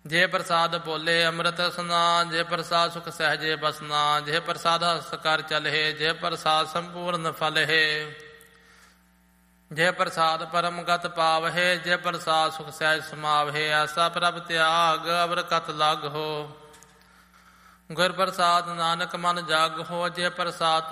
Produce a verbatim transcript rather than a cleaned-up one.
ਜੇ ਪ੍ਰਸਾਦ ਬੋਲੇ ਅੰਮ੍ਰਿਤ ਰਸਨਾ, ਜੇ ਪ੍ਰਸਾਦ ਸੁਖ ਸਹਿਜੇ ਬਸਨਾ, ਜੇ ਪ੍ਰਸਾਦ ਹਸ ਕਰ ਚਲਹਿ, ਜੇ ਪ੍ਰਸਾਦ ਸੰਪੂਰਨ ਫਲਹਿ, ਜੇ ਪ੍ਰਸਾਦ ਪਰਮ ਗਤ ਪਾਵਹਿ, ਜੇ ਪ੍ਰਸਾਦ ਸੁਖ ਸਹਿਜ ਸਮਾਵਹਿ। ਐਸਾ ਪ੍ਰਭ ਤਿਆਗ ਅਵਰ ਕਤ ਲਾਗ ਹੋ, ਗੁਰ ਪ੍ਰਸਾਦ ਨਾਨਕ ਮਨ ਜਾਗ ਹੋ, ਜੇ ਪ੍ਰਸਾਦ